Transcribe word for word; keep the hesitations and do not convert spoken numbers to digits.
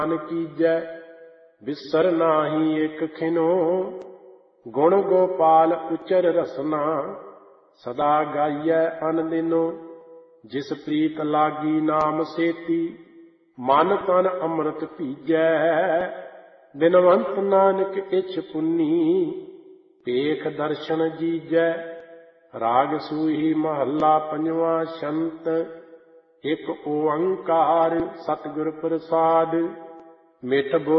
कीजै बिसर नाही एक खिनो गुण गोपाल उचर रसना सदा गाइयै अन दिनो जिस प्रीत लागी नाम सेती मन तन अमृत पीजै बिनवंत नानक इछ पुन्नी पेख दर्शन जीजै। राग सूही महला पंजवा शंत एक ओंकार सतगुर प्रसाद मिट